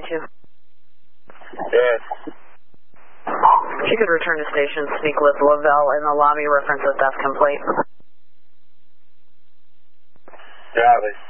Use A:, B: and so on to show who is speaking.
A: 2.
B: Yes.
A: If you could return to station, speak with Lavelle in the lobby, reference that that's complete.
B: Copy.